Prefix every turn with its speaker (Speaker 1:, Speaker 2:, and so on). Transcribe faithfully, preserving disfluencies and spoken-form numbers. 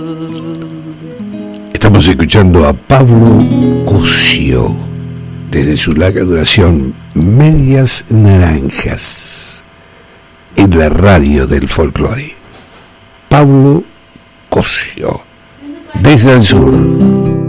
Speaker 1: Estamos escuchando a Pablo Cosio desde su larga duración Medias Naranjas en la radio del folclore. Pablo Cosio desde el sur.